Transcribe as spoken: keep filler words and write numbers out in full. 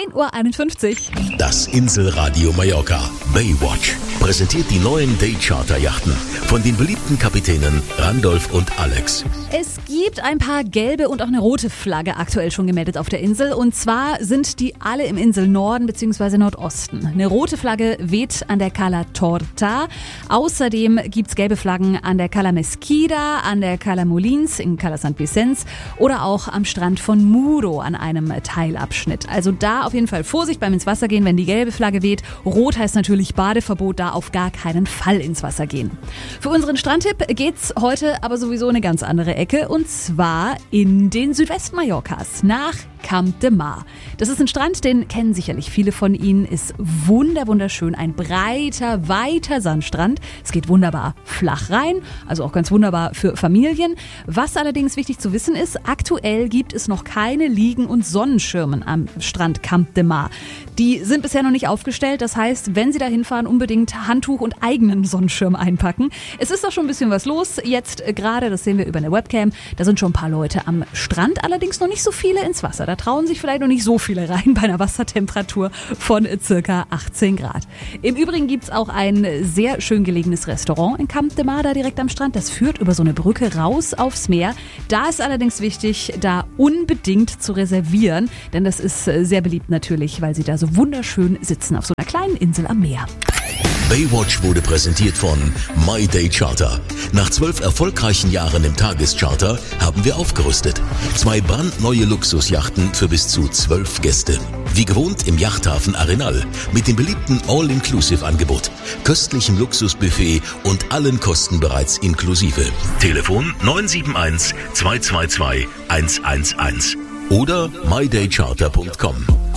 Uhr einundfünfzig. Das Inselradio Mallorca Baywatch präsentiert die neuen Daycharter-Yachten von den beliebten Kapitänen Randolph und Alex. Es gibt ein paar gelbe und auch eine rote Flagge aktuell schon gemeldet auf der Insel. Und zwar sind die alle im Inselnorden bzw. Nordosten. Eine rote Flagge weht an der Cala Torta. Außerdem gibt's gelbe Flaggen an der Cala Mesquida, an der Cala Molins in Cala Sant Vicens oder auch am Strand von Muro an einem Teilabschnitt. Also da auf jeden Fall Vorsicht beim ins Wasser gehen, wenn die gelbe Flagge weht. Rot heißt natürlich Badeverbot, da auf gar keinen Fall ins Wasser gehen. Für unseren Strandtipp geht's heute aber sowieso eine ganz andere Ecke und zwar in den Südwesten Mallorcas nach Camp de Mar. Das ist ein Strand, den kennen sicherlich viele von Ihnen, ist wunder wunderschön, ein breiter, weiter Sandstrand. Es geht wunderbar flach rein, also auch ganz wunderbar für Familien. Was allerdings wichtig zu wissen ist, aktuell gibt es noch keine Liegen- und Sonnenschirmen am Strand Camp de Mar. Die sind bisher noch nicht aufgestellt, das heißt, wenn Sie da hinfahren, unbedingt Handtuch und eigenen Sonnenschirm einpacken. Es ist doch schon ein bisschen was los, jetzt gerade, das sehen wir über eine Webcam, da sind schon ein paar Leute am Strand, allerdings noch nicht so viele ins Wasser. Da trauen sich vielleicht noch nicht so viele rein bei einer Wassertemperatur von circa achtzehn Grad. Im Übrigen gibt's auch ein sehr schön gelegenes Restaurant in Camp de Mar, da direkt am Strand. Das führt über so eine Brücke raus aufs Meer. Da ist allerdings wichtig, da unbedingt zu reservieren, denn das ist sehr beliebt natürlich, weil sie da so wunderschön sitzen auf so einer kleinen Insel am Meer. Baywatch wurde präsentiert von My Day Charter. Nach zwölf erfolgreichen Jahren im Tagescharter haben wir aufgerüstet. Zwei brandneue Luxusjachten für bis zu zwölf Gäste. Wie gewohnt im Yachthafen Arenal mit dem beliebten All-Inclusive-Angebot, köstlichem Luxusbuffet und allen Kosten bereits inklusive. Telefon neun sieben eins zwei zwei zwei eins eins eins oder my day charter punkt com.